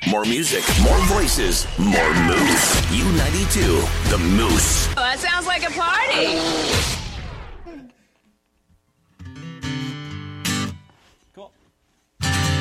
More music, more voices, more moose. U92, the Moose. Well, that sounds like a party.